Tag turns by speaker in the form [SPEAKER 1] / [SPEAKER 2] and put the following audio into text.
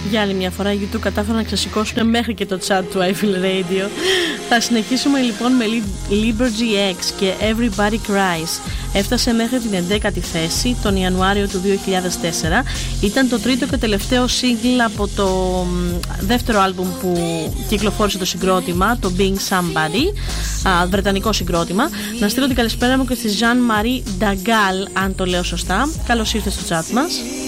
[SPEAKER 1] Για άλλη μια φορά οι YouTube κατάφεραν να ξεσηκώσουν μέχρι και το chat του I Feel Radio. Θα συνεχίσουμε λοιπόν με Liber GX και Everybody Cries. Έφτασε μέχρι την 11η θέση τον Ιανουάριο του 2004. Ήταν το τρίτο και τελευταίο single από το δεύτερο άλμπουμ που κυκλοφόρησε το συγκρότημα, το Being Somebody, βρετανικό συγκρότημα. Να στείλω την καλησπέρα μου και στη Jean-Marie Dagal, αν το λέω σωστά. Καλώς ήρθες στο chat μας.